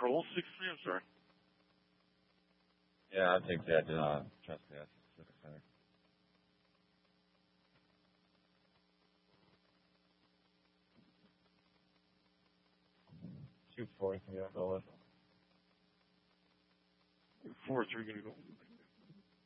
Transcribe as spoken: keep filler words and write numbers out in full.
Control six three. I'm sorry. Yeah, I'll take that. Uh, trust that. Civic Center. Two four three. I'll go with. Four three gonna go.